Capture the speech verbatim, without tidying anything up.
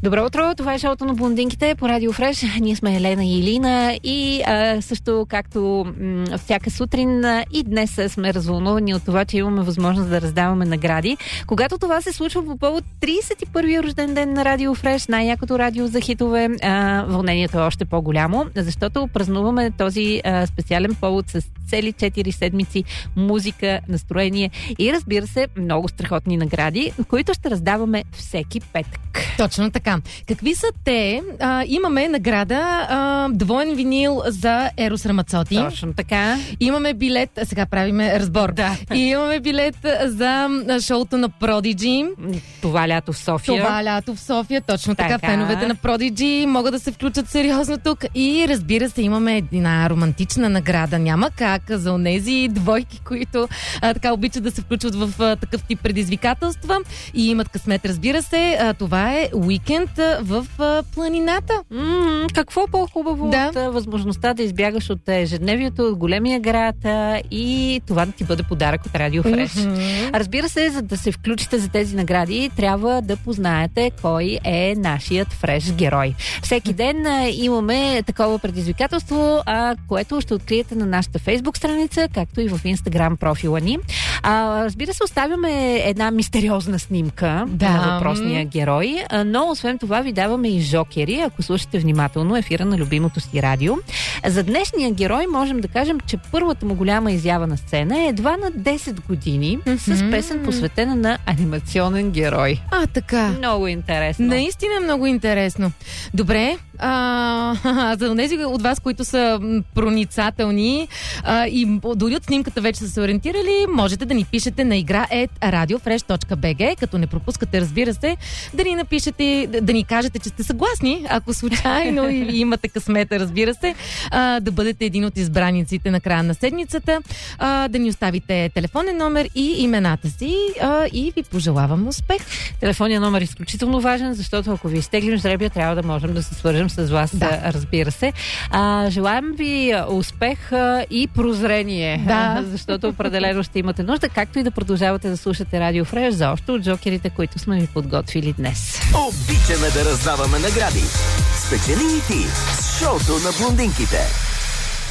Добро утро, това е шоуто на блондинките по Радио Фреш. Ние сме Елена и Илина и а, също както м- всяка сутрин а, и днес сме развълнувани от това, че имаме възможност да раздаваме награди. Когато това се случва по повод тридесет и първия рожден ден на Радио Фреш, най-якото радио за хитове, а, вълнението е още по-голямо, защото празнуваме този а, специален повод с цели четири седмици музика, настроение и разбира се, много страхотни награди, които ще раздаваме всеки петък. Точно така. Какви са те? А, имаме награда а, двоен винил за Ерос Рамацоти. Точно така. Имаме билет, сега правиме разбор. Да. И имаме билет за шоуто на Prodigy. Това лято в София. Това лято в София, точно така. Така. Феновете на Prodigy могат да се включат сериозно тук. И разбира се, имаме една романтична награда. Няма как за онези двойки, които а, така обичат да се включват в а, такъв тип предизвикателства и имат късмет, разбира се. А, това е уикенд а, в а, планината. М-м, какво по-хубаво Да. от а, възможността да избягаш от ежедневието, от големия град а, и това да ти бъде подарък от Радио Фреш. Mm-hmm. Разбира се, за да се включите за тези награди, трябва да познаете кой е нашият Фреш герой. Всеки ден а, имаме такова предизвикателство, а, което ще откриете на нашата Фейсбук страница, както и в Инстаграм профила ни. А, разбира се, оставяме една мистериозна снимка Да. на въпросния герой, а, но освен това ви даваме и жокери, ако слушате внимателно ефира на любимото си радио. За днешния герой можем да кажем, че първата му голяма изява на сцена е едва на десет години с песен посветена на анимационен герой. А, така. Много интересно. Наистина много интересно. Добре, а, за тези от вас, които са м, проницателни а, и дори от снимката вече са се ориентирали, можете да ни пишете на игра at radiofresh точка би джи, като не пропускате, разбира се, да ни напишете, да, да ни кажете, че сте съгласни, ако случайно или имате късмета, разбира се, а, да бъдете един от избраниците на края на седмицата, а, да ни оставите телефонен номер и имената си а, и ви пожелавам успех. Телефонният номер е изключително важен, защото ако ви изтеглим жребия, трябва да можем да се свържем с вас, Да. разбира се. А, желаем ви успех а, и прозрение, Да. защото определено ще имате нужда, както и да продължавате да слушате Радио Фреш за още от джокерите, които сме ви подготвили днес. Обичаме да раздаваме награди. Спечели и ти с шоуто на блондинките.